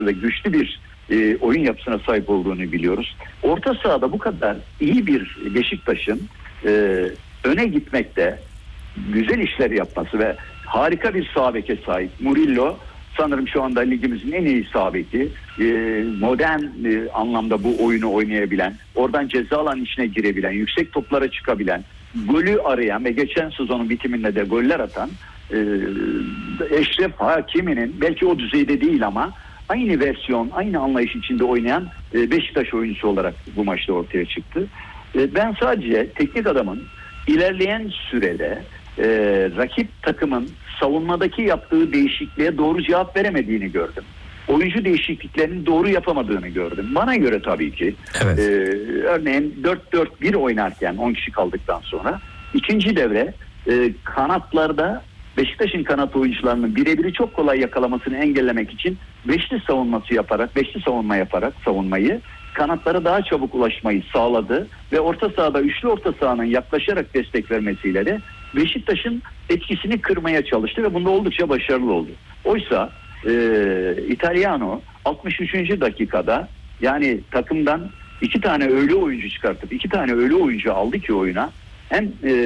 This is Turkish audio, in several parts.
ve güçlü bir oyun yapısına sahip olduğunu biliyoruz. Orta sahada bu kadar iyi bir Beşiktaş'ın öne gitmekte güzel işler yapması ve harika bir sağ beke sahip. Murillo sanırım şu anda ligimizin en iyi sağ beki. Modern anlamda bu oyunu oynayabilen, oradan ceza alanının içine girebilen, yüksek toplara çıkabilen, golü arayan ve geçen sezonun bitiminde de goller atan Eşref Hakimi'nin belki o düzeyde değil ama aynı versiyon, aynı anlayış içinde oynayan Beşiktaş oyuncusu olarak bu maçta ortaya çıktı. Ben sadece teknik adamın ilerleyen sürede rakip takımın savunmadaki yaptığı değişikliğe doğru cevap veremediğini gördüm. Oyuncu değişikliklerini doğru yapamadığını gördüm. Bana göre tabii ki. Evet. Örneğin 4-4-1 oynarken 10 kişi kaldıktan sonra ikinci devre kanatlarda Beşiktaş'ın kanat oyuncularının birebiri çok kolay yakalamasını engellemek için beşli savunma yaparak savunmayı, kanatlara daha çabuk ulaşmayı sağladı ve orta sahada üçlü orta sahanın yaklaşarak destek vermesiyle de Beşiktaş'ın etkisini kırmaya çalıştı ve bunda oldukça başarılı oldu. Oysa Italiano 63. dakikada yani takımdan 2 tane öyle oyuncu çıkartıp 2 tane öyle oyuncu aldı ki oyuna, hem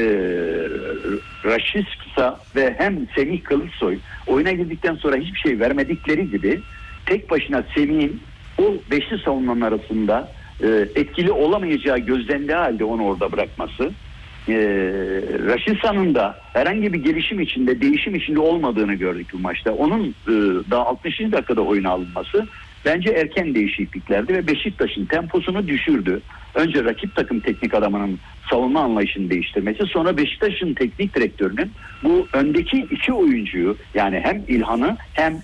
Rashica ve hem Semih Kılıçsoy oyuna girdikten sonra hiçbir şey vermedikleri gibi tek başına Semih'in o beşli savunmanın arasında etkili olamayacağı gözlendiği halde onu orada bırakması, Raşitsa'nın da herhangi bir gelişim içinde, değişim içinde olmadığını gördük bu maçta. Onun daha 60. dakikada oyuna alınması bence erken değişikliklerdi ve Beşiktaş'ın temposunu düşürdü. Önce rakip takım teknik adamının savunma anlayışını değiştirmesi, sonra Beşiktaş'ın teknik direktörünün bu öndeki 2 oyuncuyu, yani hem İlhan'ı hem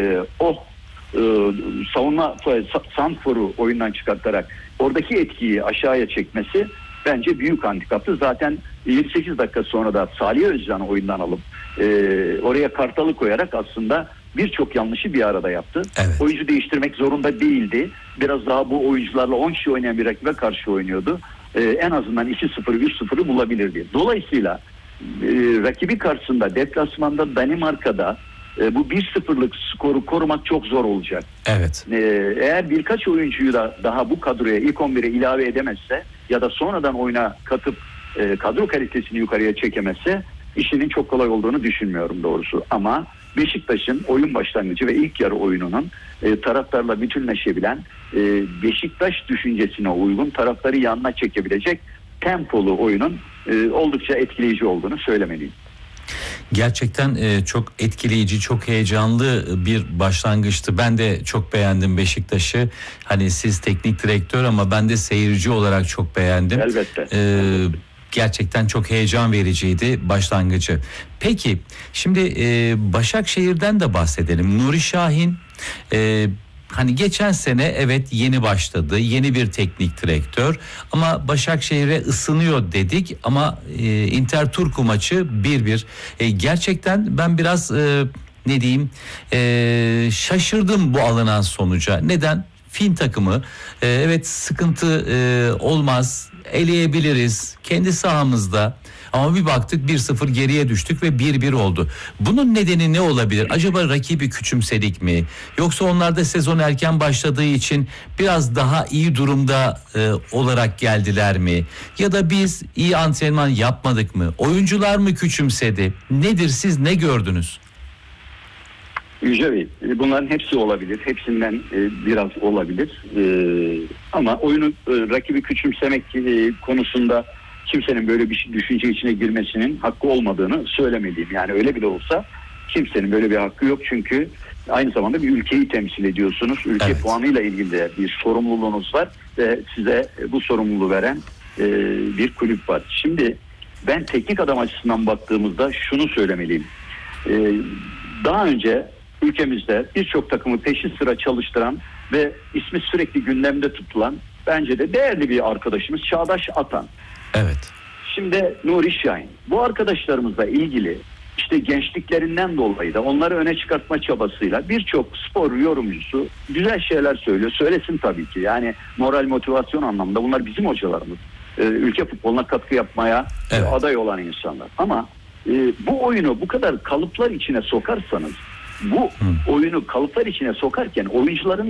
savunma Santfor'u oyundan çıkartarak oradaki etkiyi aşağıya çekmesi bence büyük handikaptı. Zaten 28 dakika sonra da Salih Özcan'ı oyundan alıp oraya Kartal'ı koyarak aslında birçok yanlışı bir arada yaptı. Evet. Oyuncu değiştirmek zorunda değildi. Biraz daha bu oyuncularla 10 kişi oynayan bir rakibe karşı oynuyordu. En azından 2-0, 3-0'ı bulabilirdi. Dolayısıyla rakibi karşısında, deplasmanda, Danimarka'da bu 1-0'lık skoru korumak çok zor olacak. Evet. Eğer birkaç oyuncuyu da daha bu kadroya, ilk 11'e ilave edemezse ya da sonradan oyuna katıp kadro kalitesini yukarıya çekemezse işinin çok kolay olduğunu düşünmüyorum doğrusu. Ama Beşiktaş'ın oyun başlangıcı ve ilk yarı oyununun taraftarla bütünleşebilen, Beşiktaş düşüncesine uygun, taraftarı yanına çekebilecek tempolu oyunun oldukça etkileyici olduğunu söylemeliyim. Gerçekten çok etkileyici, çok heyecanlı bir başlangıçtı. Ben de çok beğendim Beşiktaş'ı. Hani siz teknik direktör ama ben de seyirci olarak çok beğendim. Elbette. Gerçekten çok heyecan vericiydi başlangıcı. Peki şimdi Başakşehir'den de bahsedelim. Nuri Şahin hani geçen sene evet yeni başladı, yeni bir teknik direktör ama Başakşehir'e ısınıyor dedik ama Inter Turku maçı 1-1. Gerçekten ben biraz ne diyeyim şaşırdım bu alınan sonuca. Neden? Fin takımı evet sıkıntı olmaz, eleyebiliriz kendi sahamızda. Ama bir baktık 1-0 geriye düştük ve 1-1 oldu. Bunun nedeni ne olabilir? Acaba rakibi küçümsedik mi? Yoksa onlar da sezon erken başladığı için biraz daha iyi durumda olarak geldiler mi? Ya da biz iyi antrenman yapmadık mı? Oyuncular mı küçümsedi? Nedir, siz ne gördünüz? Yüce Bey, bunların hepsi olabilir. Hepsinden biraz olabilir. Ama oyunu rakibi küçümsemek konusunda kimsenin böyle bir düşünce içine girmesinin hakkı olmadığını söylemeliyim. Yani öyle bile olsa kimsenin böyle bir hakkı yok. Çünkü aynı zamanda bir ülkeyi temsil ediyorsunuz. Ülke evet. puanıyla ilgili de bir sorumluluğunuz var ve size bu sorumluluğu veren bir kulüp var. Şimdi ben teknik adam açısından baktığımızda şunu söylemeliyim. Daha önce ülkemizde birçok takımı peşi sıra çalıştıran ve ismi sürekli gündemde tutulan bence de değerli bir arkadaşımız Çağdaş Atan. Evet. Şimdi Nuri Şahin. Bu arkadaşlarımızla ilgili işte gençliklerinden dolayı da onları öne çıkartma çabasıyla birçok spor yorumcusu güzel şeyler söylüyor. Söylesin tabii ki. Yani moral, motivasyon anlamında bunlar bizim hocalarımız. Ülke futboluna katkı yapmaya aday olan insanlar. Ama bu oyunu bu kadar kalıplar içine sokarsanız, bu oyunu kalıplar içine sokarken oyuncuların